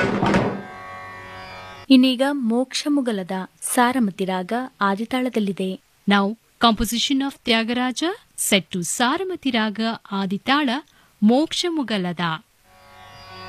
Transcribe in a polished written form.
ಇನ್ನೀಗ ಮೋಕ್ಷಮುಗಲದ ಸಾರಮತಿ ರಾಗ ಆದಿತಾಳದಲ್ಲಿದೆ. Now, composition of Tyagaraja set to Saramati Raga Aditala Moksha Mugalada.